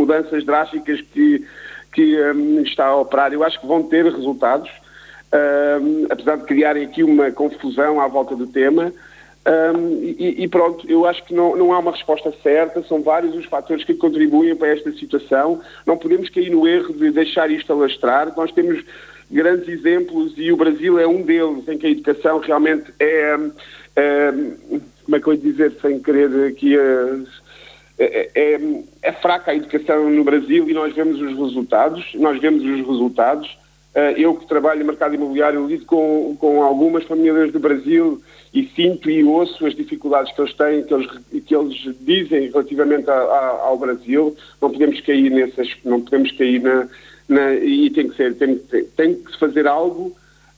mudanças drásticas que está a operar. Eu acho que vão ter resultados, apesar de criarem aqui uma confusão à volta do tema. E pronto, eu acho que não há uma resposta certa, são vários os fatores que contribuem para esta situação. Não podemos cair no erro de deixar isto alastrar. Nós temos grandes exemplos e o Brasil é um deles, em que a educação realmente como é que eu ia dizer, sem querer aqui... É fraca a educação no Brasil e nós vemos os resultados. Eu que trabalho no mercado imobiliário lido com algumas famílias do Brasil e sinto e ouço as dificuldades que eles têm, que eles dizem relativamente ao Brasil. Não podemos cair e tem que se fazer algo.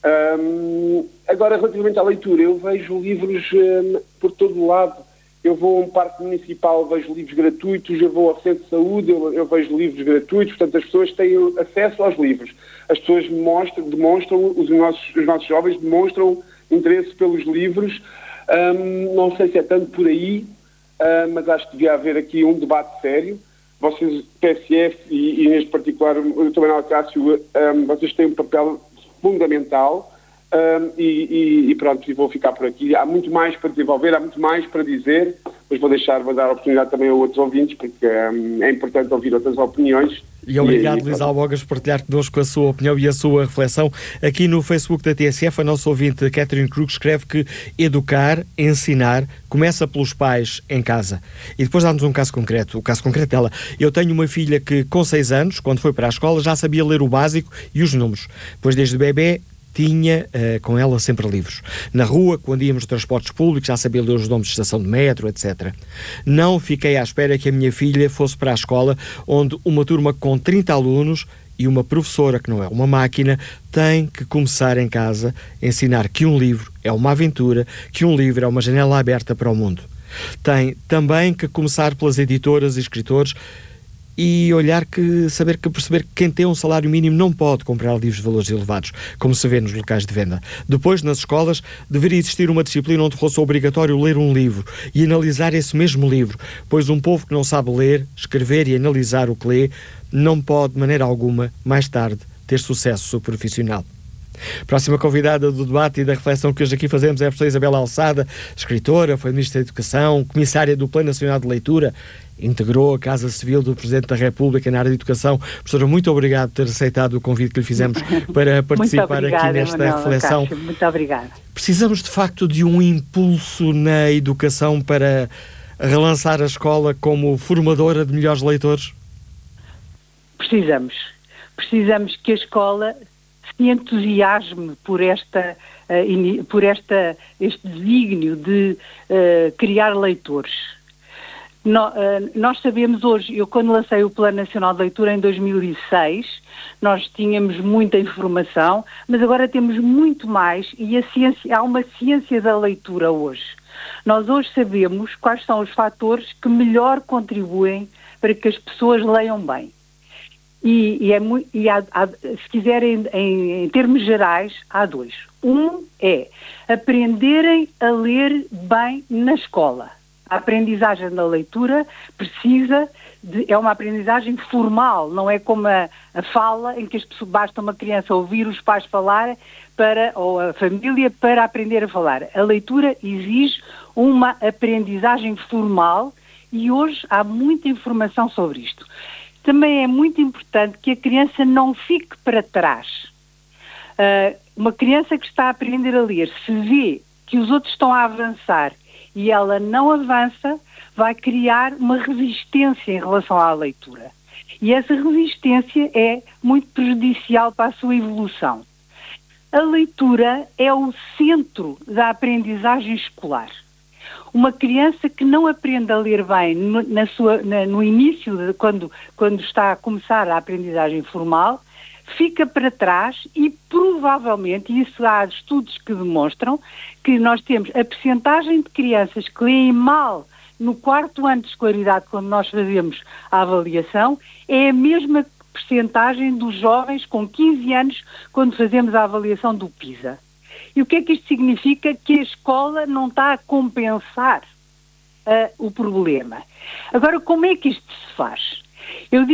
Agora, relativamente à leitura, eu vejo livros por todo o lado. Eu vou a um parque municipal, vejo livros gratuitos, eu vou ao centro de saúde, eu vejo livros gratuitos, portanto as pessoas têm acesso aos livros. As pessoas demonstram, os nossos jovens demonstram interesse pelos livros. Não sei se é tanto por aí, mas acho que devia haver aqui um debate sério. Vocês, PSF e neste particular o Dr. Manuel Cássio, vocês têm um papel fundamental. E pronto, vou ficar por aqui. Há muito mais para desenvolver, há muito mais para dizer, mas vou dar a oportunidade também a outros ouvintes, porque é importante ouvir outras opiniões. E obrigado, Luís Albogas, por partilhar connosco a sua opinião e a sua reflexão. Aqui no Facebook da TSF, a nossa ouvinte Catherine Krug escreve que educar, ensinar, começa pelos pais em casa. E depois dá-nos um caso concreto. O caso concreto dela: eu tenho uma filha que com 6 anos, quando foi para a escola, já sabia ler o básico e os números, pois desde bebê tinha com ela sempre livros. Na rua, quando íamos de transportes públicos, já sabia ler os nomes de estação de metro, etc. Não fiquei à espera que a minha filha fosse para a escola, onde uma turma com 30 alunos e uma professora, que não é uma máquina, tem que começar em casa a ensinar que um livro é uma aventura, que um livro é uma janela aberta para o mundo. Tem também que começar pelas editoras e escritores e perceber que quem tem um salário mínimo não pode comprar livros de valores elevados, como se vê nos locais de venda. Depois, nas escolas, deveria existir uma disciplina onde fosse obrigatório ler um livro e analisar esse mesmo livro, pois um povo que não sabe ler, escrever e analisar o que lê, não pode, de maneira alguma, mais tarde, ter sucesso profissional. Próxima convidada do debate e da reflexão que hoje aqui fazemos é a professora Isabela Alçada, escritora, foi Ministra da Educação, comissária do Plano Nacional de Leitura, integrou a Casa Civil do Presidente da República na área de educação. Professora, muito obrigado por ter aceitado o convite que lhe fizemos para participar aqui nesta reflexão. Cássio, muito obrigada. Precisamos de facto de um impulso na educação para relançar a escola como formadora de melhores leitores? Precisamos que a escola se entusiasme por este desígnio de criar leitores. Nós sabemos hoje, eu quando lancei o Plano Nacional de Leitura em 2006, nós tínhamos muita informação, mas agora temos muito mais e há uma ciência da leitura hoje. Nós hoje sabemos quais são os fatores que melhor contribuem para que as pessoas leiam bem. Se quiserem, em termos gerais, há 2. Um é aprenderem a ler bem na escola. A aprendizagem da leitura é uma aprendizagem formal, não é como a fala, em que basta uma criança ouvir os pais falar ou a família para aprender a falar. A leitura exige uma aprendizagem formal e hoje há muita informação sobre isto. Também é muito importante que a criança não fique para trás. Uma criança que está a aprender a ler, se vê que os outros estão a avançar e ela não avança, vai criar uma resistência em relação à leitura. E essa resistência é muito prejudicial para a sua evolução. A leitura é o centro da aprendizagem escolar. Uma criança que não aprende a ler bem no início, quando está a começar a aprendizagem formal, fica para trás e provavelmente, e isso há estudos que demonstram, que nós temos a percentagem de crianças que leem mal no 4º ano de escolaridade, quando nós fazemos a avaliação, é a mesma percentagem dos jovens com 15 anos, quando fazemos a avaliação do PISA. E o que é que isto significa? Que a escola não está a compensar o problema. Agora, como é que isto se faz? Eu